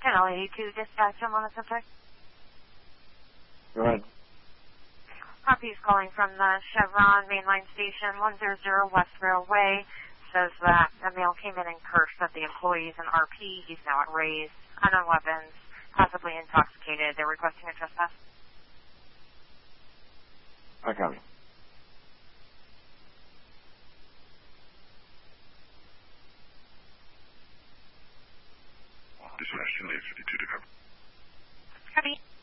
Channel 82 dispatch, I'm on the subject. Go ahead. RP is calling from the Chevron mainline station 100 West Railway. Says that a male came in and cursed at the employees in RP. He's now at Ray's, unknown weapons, possibly intoxicated. They're requesting a trespass. I copy. Dispatch Channel 52 to cover. Copy.